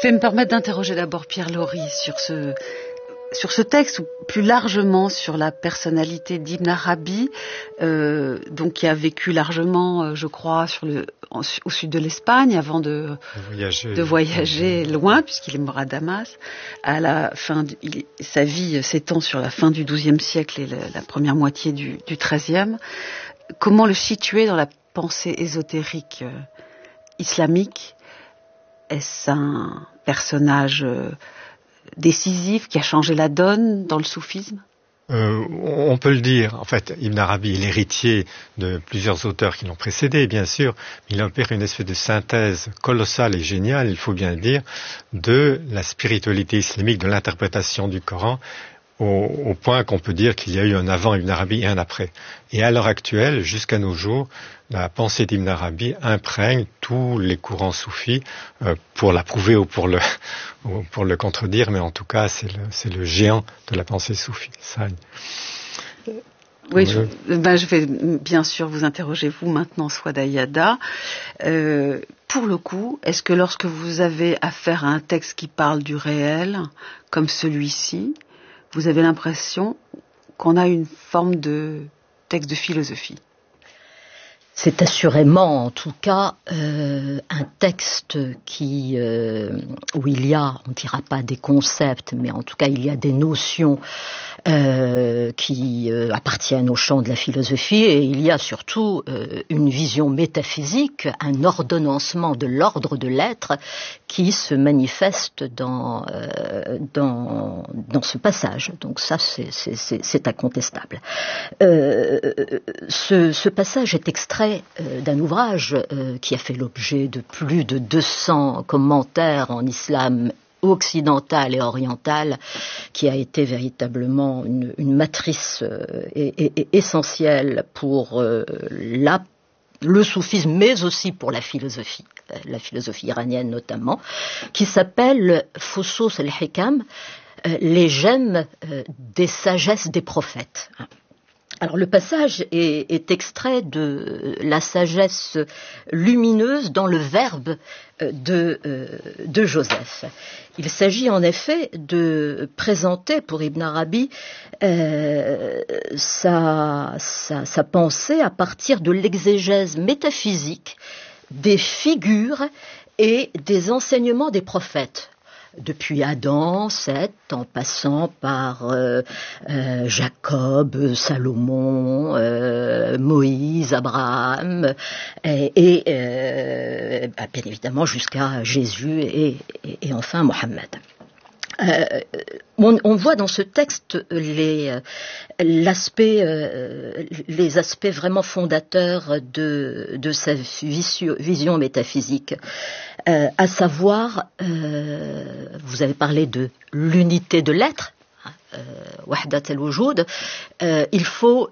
vais me permettre d'interroger d'abord Pierre Lori sur ce texte, ou plus largement sur la personnalité d'Ibn Arabi, donc qui a vécu largement, je crois, au sud de l'Espagne, avant de voyager loin, puisqu'il est mort à Damas. À la fin, sa vie s'étend sur la fin du XIIe siècle et la première moitié du XIIIe. Comment le situer dans la pensée ésotérique islamique? Est-ce un personnage décisif qui a changé la donne dans le soufisme? On peut le dire. En fait, Ibn Arabi est l'héritier de plusieurs auteurs qui l'ont précédé, bien sûr, mais il opère une espèce de synthèse colossale et géniale, il faut bien le dire, de la spiritualité islamique, de l'interprétation du Coran, au point qu'on peut dire qu'il y a eu un avant Ibn Arabi et un après. Et à l'heure actuelle, jusqu'à nos jours, la pensée d'Ibn Arabi imprègne tous les courants soufis, pour l'approuver ou pour le contredire, mais en tout cas, c'est le géant de la pensée soufie. Ça. Oui, je vais bien sûr vous interroger, vous maintenant, Souada Yada. Pour le coup, est-ce que lorsque vous avez affaire à un texte qui parle du réel, comme celui-ci, vous avez l'impression qu'on a une forme de texte de philosophie? C'est assurément, en tout cas, un texte où il y a, on ne dira pas des concepts, mais en tout cas il y a des notions qui appartiennent au champ de la philosophie, et il y a surtout une vision métaphysique, un ordonnancement de l'ordre de l'être qui se manifeste dans ce passage. Donc ça, c'est incontestable. Ce passage est extrait d'un ouvrage qui a fait l'objet de plus de 200 commentaires en islam occidental et oriental, qui a été véritablement une matrice essentielle pour le soufisme, mais aussi pour la philosophie iranienne notamment, qui s'appelle Fusus al-Hikam, les gemmes des sagesses des prophètes. Alors le passage est extrait de la sagesse lumineuse dans le verbe de Joseph. Il s'agit en effet de présenter pour Ibn Arabi sa pensée à partir de l'exégèse métaphysique des figures et des enseignements des prophètes. Depuis Adam, Seth, en passant par Jacob, Salomon, Moïse, Abraham, et bien évidemment jusqu'à Jésus et enfin Mohammed. On voit dans ce texte les aspects vraiment fondateurs de sa vision métaphysique, à savoir, vous avez parlé de l'unité de l'être, Wahdat al-Wujud, il faut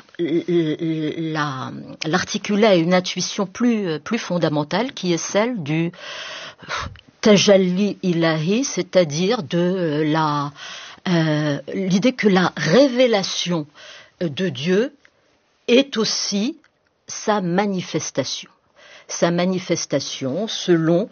l'articuler à une intuition plus fondamentale, qui est celle du tajalli ilahi, c'est-à-dire de l'idée que la révélation de Dieu est aussi sa manifestation selon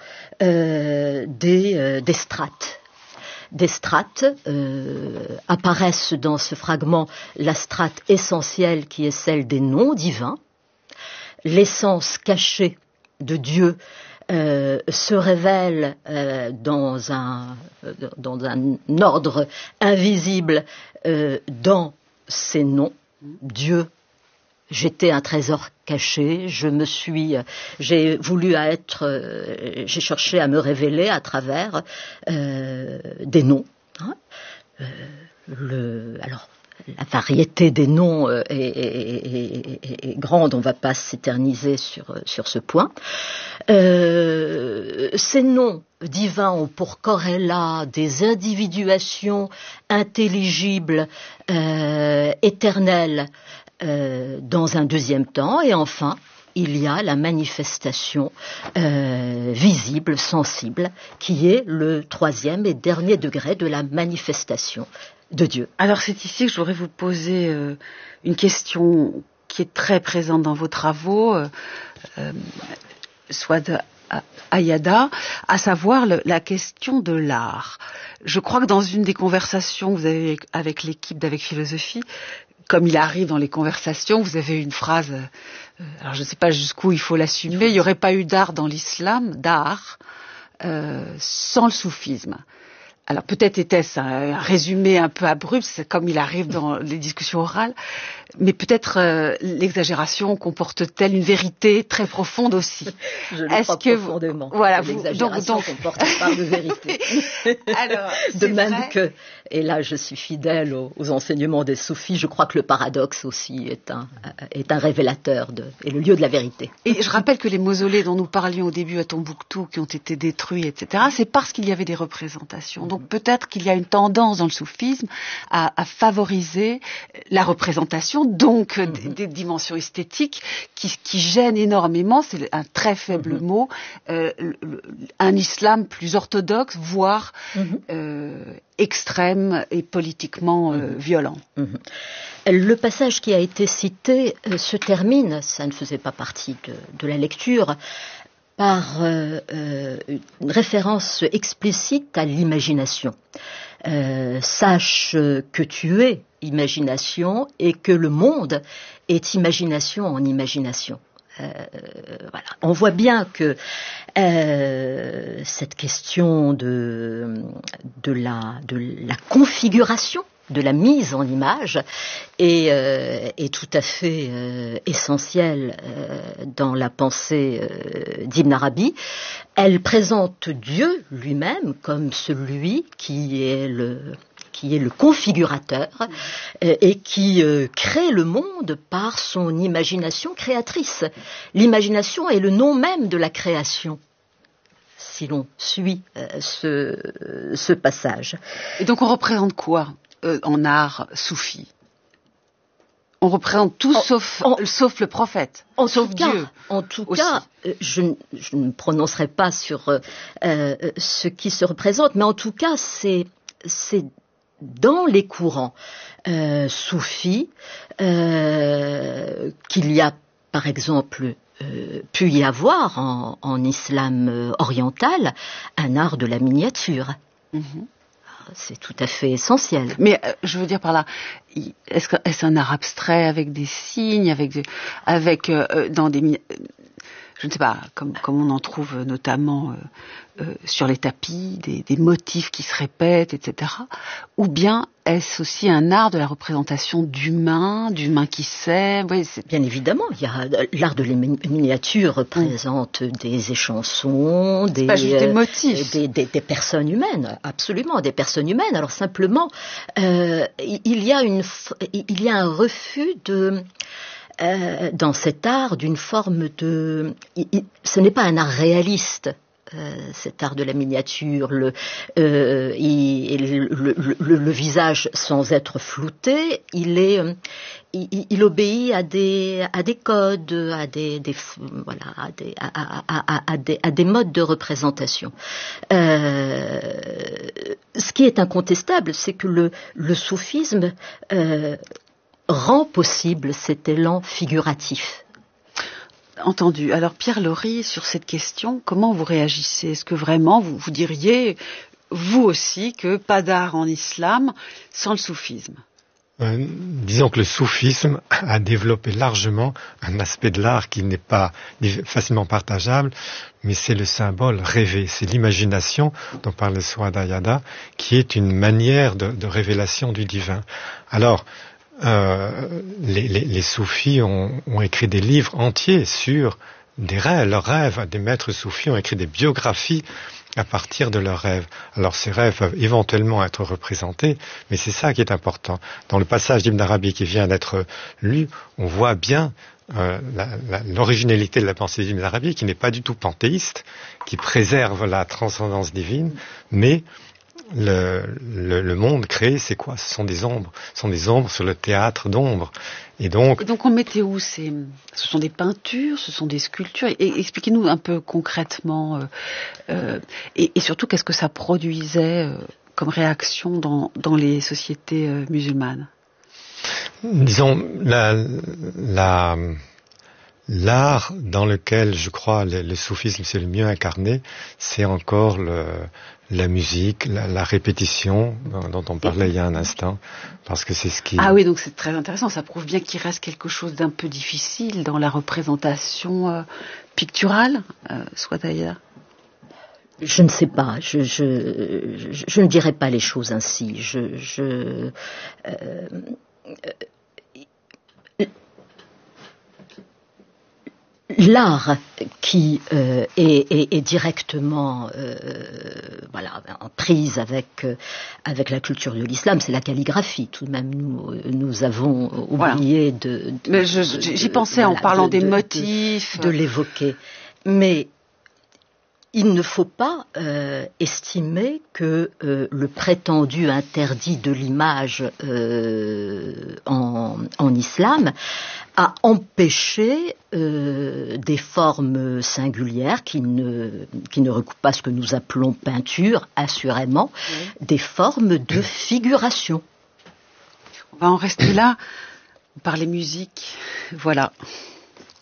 des strates. Des strates apparaissent dans ce fragment, la strate essentielle qui est celle des noms divins, l'essence cachée de Dieu se révèle dans un ordre invisible dans ces noms. Dieu, j'étais un trésor caché, j'ai cherché à me révéler à travers des noms. Alors, la variété des noms est grande, on ne va pas s'éterniser sur ce point. Ces noms divins ont pour corrélat des individuations intelligibles, éternelles, dans un deuxième temps, et enfin, il y a la manifestation visible, sensible, qui est le troisième et dernier degré de la manifestation de Dieu. Alors c'est ici que je voudrais vous poser une question qui est très présente dans vos travaux, soit Ayada, à savoir la question de l'art. Je crois que dans une des conversations que vous avez avec l'équipe d'Avec Philosophie, comme il arrive dans les conversations, vous avez une phrase, alors je ne sais pas jusqu'où il faut l'assumer, il n'y aurait pas eu d'art dans l'islam, sans le soufisme. Alors peut-être était-ce un résumé un peu abrupt, c'est comme il arrive dans les discussions orales, mais peut-être l'exagération comporte-t-elle une vérité très profonde aussi. Je le crois profondément. Voilà, l'exagération comporte une part de vérité. Alors, de même vrai. Que, et là je suis fidèle aux enseignements des soufis, je crois que le paradoxe aussi est un révélateur et le lieu de la vérité. Et je rappelle que les mausolées dont nous parlions au début à Tombouctou, qui ont été détruits, etc., c'est parce qu'il y avait des représentations. Donc peut-être qu'il y a une tendance dans le soufisme à favoriser la représentation, donc des dimensions esthétiques qui gênent énormément, c'est un très faible mot, un islam plus orthodoxe, voire extrême et politiquement violent. Le passage qui a été cité se termine, ça ne faisait pas partie de la lecture, par une référence explicite à l'imagination. Sache que tu es imagination et que le monde est imagination en imagination. Voilà. On voit bien que cette question de la configuration, de la mise en image est tout à fait essentielle dans la pensée d'Ibn Arabi. Elle présente Dieu lui-même comme celui qui est le configurateur et qui crée le monde par son imagination créatrice. L'imagination est le nom même de la création, si l'on suit ce passage. Et donc on représente quoi en art soufi? On représente tout sauf le prophète, sauf Dieu. En tout cas, je ne me prononcerai pas sur ce qui se représente, mais en tout cas, c'est dans les courants soufis qu'il y a, par exemple, pu y avoir en islam oriental un art de la miniature. C'est tout à fait essentiel. Mais je veux dire par là, est-ce un art abstrait avec des signes, dans des, je ne sais pas, comme on en trouve notamment sur les tapis, des motifs qui se répètent, etc. Ou bien est-ce aussi un art de la représentation d'humains qui s'aiment? Oui, bien évidemment, il y a l'art de la miniature représente des échansons, pas juste des motifs, des personnes humaines, absolument, des personnes humaines. Alors simplement, il y a un refus dans cet art d'une forme de... Ce n'est pas un art réaliste, cet art de la miniature, le visage sans être flouté, il obéit à des codes, à des modes de représentation. Ce qui est incontestable, c'est que le soufisme rend possible cet élan figuratif. Entendu. Alors Pierre Laury, sur cette question, comment vous réagissez? Est-ce que vraiment vous diriez, vous aussi, que pas d'art en islam sans le soufisme? Disons que le soufisme a développé largement un aspect de l'art qui n'est pas facilement partageable, mais c'est le symbole rêvé, c'est l'imagination dont parle Souad Ayada, qui est une manière de révélation du divin. Alors, les soufis ont écrit des livres entiers sur des rêves, leurs rêves. Des maîtres soufis ont écrit des biographies à partir de leurs rêves. Alors ces rêves peuvent éventuellement être représentés, mais c'est ça qui est important. Dans le passage d'Ibn Arabi qui vient d'être lu, on voit bien l'originalité de la pensée d'Ibn Arabi, qui n'est pas du tout panthéiste, qui préserve la transcendance divine, mais le monde créé, c'est quoi? Ce sont des ombres. Ce sont des ombres sur le théâtre d'ombres. Et donc on mettait où ce sont des peintures, ce sont des sculptures. Et expliquez-nous un peu concrètement, et surtout qu'est-ce que ça produisait comme réaction dans les sociétés musulmanes? Disons, l'art dans lequel, je crois, le soufisme s'est le mieux incarné, c'est encore la musique, la répétition dont on parlait il y a un instant, parce que c'est ce qui... Ah oui, donc c'est très intéressant, ça prouve bien qu'il reste quelque chose d'un peu difficile dans la représentation picturale, soit d'ailleurs. Je ne sais pas, je ne dirais pas les choses ainsi. L'art qui est directement en prise avec la culture de l'islam, c'est la calligraphie. Tout de même, nous avons oublié Mais j'y pensais en parlant des motifs. De l'évoquer. Mais il ne faut pas estimer que le prétendu interdit de l'image en islam a empêché des formes singulières qui ne recoupent pas ce que nous appelons peinture, assurément, des formes de figuration. On va en rester là par les musiques. Voilà.